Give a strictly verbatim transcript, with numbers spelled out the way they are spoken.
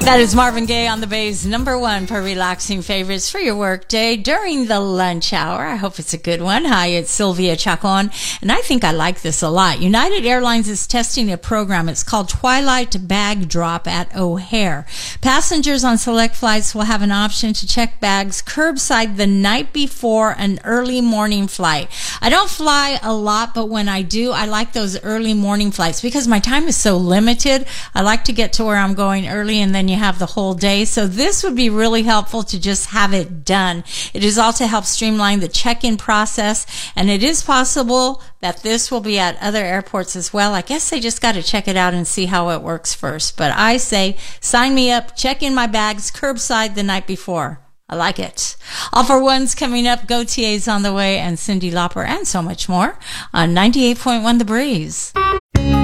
That is Marvin Gaye on the Bay's number one for relaxing favorites for your work day during the lunch hour. I hope it's a good one. Hi, it's Sylvia Chacon, and I think I like this a lot. United Airlines is testing a program. It's called Twilight Bag Drop at O'Hare. Passengers on select flights will have an option to check bags curbside the night before an early morning flight. I don't fly a lot, but when I do, I like those early morning flights because my time is so limited. I like to get to where I'm going early, and then you have the whole day. So this would be really helpful to just have it done. It is all to help streamline the check-in process, and it is possible that this will be at other airports as well. I guess they just got to check it out and see how it works first. But I say, sign me up, check in my bags curbside the night before. I like it. All for One's coming up, Gautier's on the way, and Cyndi Lauper, and so much more on ninety-eight point one The Breeze.